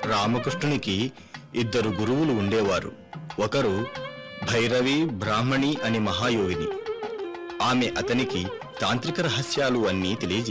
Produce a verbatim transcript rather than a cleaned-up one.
రామకృష్ణునికి ఇద్దరు గురువులు ఉండేవారు. ఒకరు భైరవి బ్రాహ్మణి అని మహాయోగిని. ఆమె అతనికి తాంత్రిక రహస్యాలు అన్నీ తెలియజేసేది.